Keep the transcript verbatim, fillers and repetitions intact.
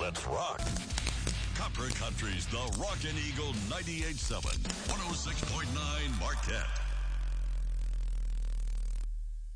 Let's rock. Copper Country's The Rockin' Eagle ninety-eight point seven, one oh six point nine Marquette.